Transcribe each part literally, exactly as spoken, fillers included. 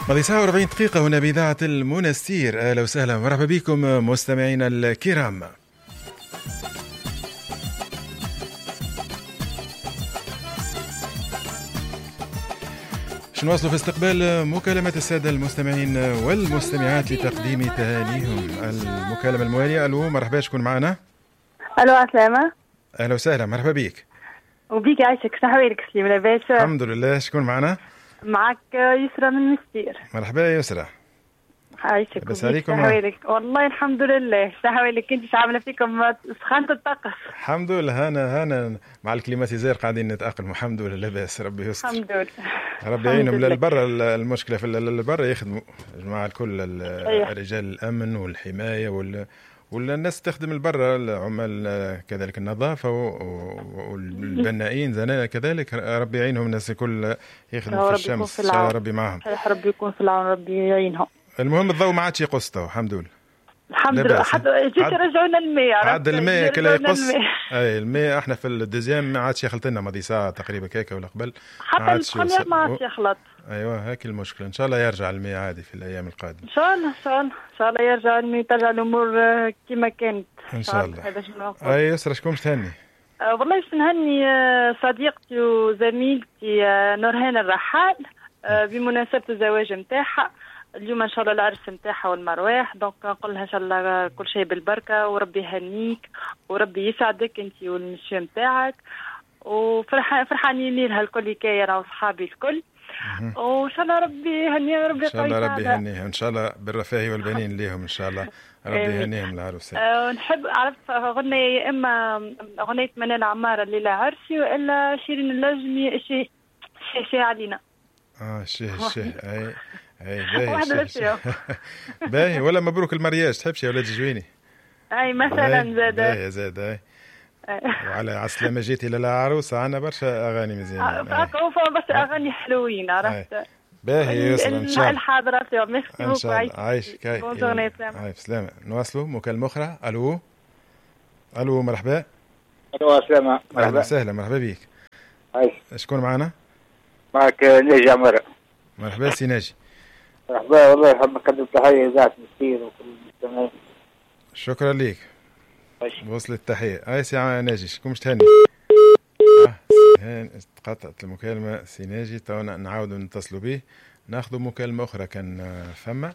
ماضي ساعة وأربعين دقيقة هنا بإذاعة المنستير. أهلا وسهلا مرحبا بكم مستمعينا الكرام. نواصل في استقبال مكالمة السادة المستمعين والمستمعات لتقديم تهانيهم. المكالمة الموالية. ألو مرحبا، شكون معنا؟ ألو عسلامة. أهلا وسهلا مرحبا بك. وبيك عايشك، شحوالك سليم لاباس؟ الحمد لله. شكون معنا؟ معك يسرى من مستير. مرحبا يا يسرى. عايشك. بس عليكم شحوالك؟ والله الحمد لله. شحوالك انت عامله فيكم سخانة الطقس؟ الحمد لله. هانا هانا مع الكليماتيزير قاعدين نتأقلم الحمد لله. لاباس ربي يستر. الحمد لله. ربي يعينهم للبر. المشكلة في البر يخدموا جماعة الكل، رجال الأمن والحماية وال والناس تخدم البر، العمال كذلك النظافة والبنائين زنا كذلك. ربي يعينهم الناس الكل يخدموا في الشمس. إن شاء ربي معهم. ربي يكون في العون، ربي يعينهم. المهم الضوء ما عادش يقص الحمد لله. الحمد لله. حتى جيت رجعونا الماء. عاد الماء كلا يقص. اي الماء احنا في الدزيام ما عادش يخلط لنا ماضي ساعه تقريبا كيكه ولا قبل. حتى البخونيات ما عادش يخلط. ايوه هاك المشكله. ان شاء الله يرجع الماء عادي في الايام القادمه. ان شاء الله ان شاء الله ان شاء الله يرجع الماء، ترجع الامور كما كانت ان شاء الله. اي يسرى شكون تهني؟ أه والله باش نهني صديقتي وزميلتي نورهان الرحال أه بمناسبه الزواج نتاعها اليوم ان شاء الله، العرس نتاعها والمرواح. دونك نقول لها ان شاء الله كل شيء بالبركه، وربي يهنيك وربي يسعدك انت والمشي نتاعك، وفرحان فرحانين لها الكل كاين انا وصحابي الكل. وان شاء الله ربي يهنيها وربي ان شاء الله ربي يهنيها ان شاء الله بالرفاه والبنين ليهم ان شاء الله. ربي يهنيهم العروسين. أه نحب عرفت غنية يا اما اغنيه منال عماره الليله عرسي، والا شيرين اللجمي شي شي, شي علينا. اه شي شي اي اي باهي باهي. ولا مبروك المرياج تحبش يا ولاد جويني؟ اي مثلا زاد باهي زاد اي. وعلى عسلامة جيتي للعروسة عنا برشا اغاني مزيانة. فاكو برشا اغاني حلوين عرفت. باهي يوصل ان شاء الله. الحاضرة فيهم. ميرسي ان شاء الله. عايشك. هاي هاي سلامة. نواصلوا مكالمة أخرى. الو الو مرحبا. الو سلامة مرحبا. اهلا وسهلا مرحبا بك. عايش. شكون معنا؟ معك ناجي عمارة. مرحبا سي ناجي. مرحبا. والله نحب نقدم تحية إذاعة مستير وكل المستمعين. شكرا لك. وصلت التحية. هاي سي ناجي شكون مش تهني؟ اه قطعت المكالمة سي ناجي. تو نعاود نتصلوا به ناخذ مكالمة أخرى. كان فما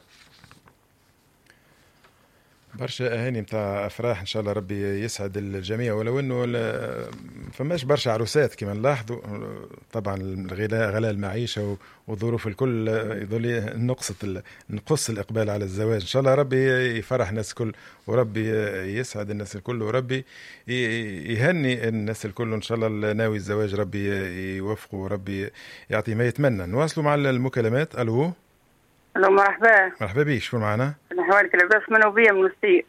برشا أهاني متاع أفراح إن شاء الله ربي يسعد الجميع، ولو إنه فماش برشا عروسات كما نلاحظوا. طبعا الغلاء غلاء المعيشة وظروف الكل يظل نقص نقص الإقبال على الزواج. إن شاء الله ربي يفرح الناس الكل وربي يسعد الناس الكل وربي يهني الناس الكل. إن شاء الله ناوي الزواج ربي يوفقه وربي يعطي ما يتمنى. نواصلوا مع المكالمات. ألو الو مرحبا. مرحبا بك. شكون معنا؟ نحوالك لاباس؟ منوبية من مستير.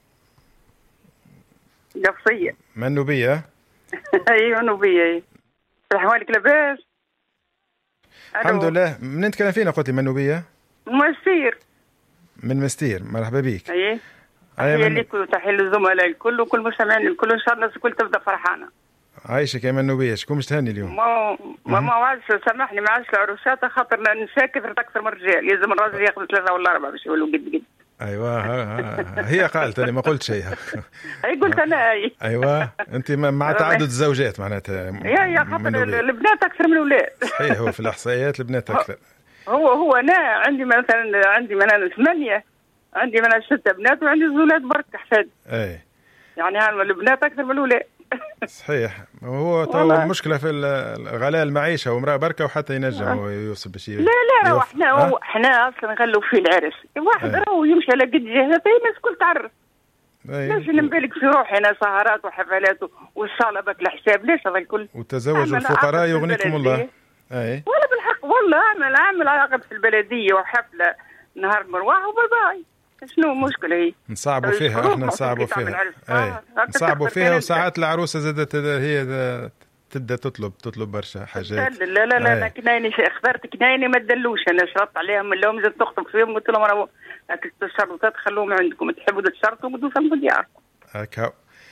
قفصية. منوبية؟ ايوه منوبية. نحوالك لاباس؟ الحمد لله. منين تكلم فينا قلتي؟ منوبية؟ مستير. من مستير. مرحبا بك. ايه تحية لك وتحية للزملاء الكل وكل مستمعين الكل. ان شاء الله الناس الكل تبدا فرحانة. عايشك يا منوبية. شكون مش تهني اليوم؟ ما ما ما عادش سامحني ما عادش العروسات خاطر النساء كثرت اكثر من الرجال. يلزم الراجل ياخذ ثلاثة ولا أربعة باش يولوا قد قد. ايوه ها ها. هي قالت انا ما قلت شيء. اي قلت انا اي. ايوه انت مع تعدد الزوجات معناتها. يا يا خاطر البنات اكثر من الاولاد. صحيح هو في الاحصائيات البنات اكثر. هو هو انا عندي مثلا عندي مثلا ثمانية، عندي مثلا ستة بنات وعندي زولاد برك حسد. اي يعني هان البنات اكثر من الاولاد. صحيح. هو تو المشكله في غلاء المعيشه ومراه بركه وحتى ينجم هو يوصل باش. لا لا راهو احنا احنا اصلا نخلوا فيه العرس واحد راهو يمشي على قد جهته الناس الكل تعرف. ليش نبالك في روحي انا سهرات وحفلات والصاله بك الحساب ليش هذا الكل. وتزوج الفقراء يغنيكم الله. اي ولا بالحق والله اعمل اعمل عقد في البلديه وحفله نهار المروح وباي. شنو المشكلة هي؟ نصعبوا فيها احنا نصعبوا فيها. اي نصعبوا فيها وساعات العروسة زادت هي تبدا تطلب تطلب برشا حاجات. لا لا لا لا انا كنايني اخترت كنايني ما دلوش انا شرطت عليهم من لهم زاد تخطب فيهم قلت لهم راهو الشرطات خلوهم عندكم تحبوا تشرطوا بدو صنفوا دياركم. هكا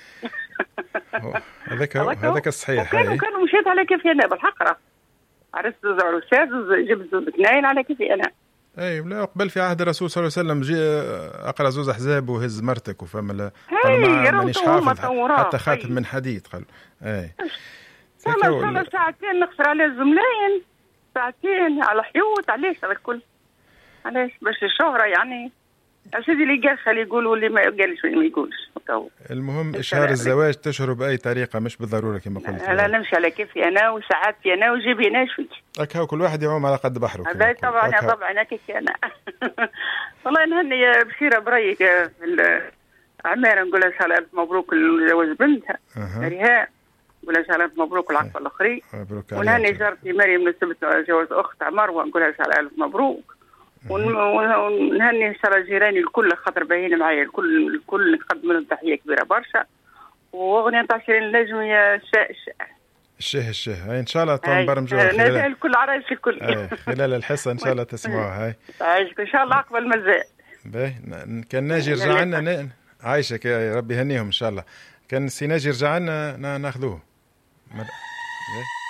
هذاك هذاك الصحيح. كانوا كانوا مشيت على كيفي انا بالحق راه عرست زوج عروسات جبت زوج كناين على كيفي انا. اي لا قبل في عهد الرسول صلى الله عليه وسلم جي اقرا زوز احزاب وهز مرتك وفما قال ما مانيش حافظ حتى خاتم من حديد قال اي والله ساعتين نقصر على الزملاين ساعتين على حيوط علاش هذا الكل علاش باش الشهرة يعني سيدي اللي قال خلي يقول واللي ما قالش واللي ما يقولش. المهم اشهار الزواج تشهروا باي طريقه مش بالضروره كما قلت. لا نمشي على كيفي انا وساعاتي انا وجيبي انا شوي هكا كل واحد يعوم على قد بحره. هذا طبعا طبعا هكاك انا. والله نهني بشيره برايك في العماره نقول لها شحال الف مبروك لجواز بنتها ريهام نقول لها شحال الف مبروك العقبه الاخرى. ونهني جارتي مريم مناسبة جواز اختها مروه نقول لها شحال الف مبروك. ونهني ان شاء الله جيراني الكل خاطر باهيين معايا الكل الكل نقدم لهم تحيه كبيره برشا. واغنيه تاع شيرين النجم يا شاء الشاء الشه الشه هاي ان شاء الله تنبرمجوها خلال الكل عرايش الكل خلال الحصه ان شاء الله تسمعوها. هاي عايشك ان شاء الله عقبال مازال. باهي كان ناجي يرجع لنا عايشك يا ربي يهنيهم ان شاء الله. كان سي ناجي يرجع لنا ناخذوه.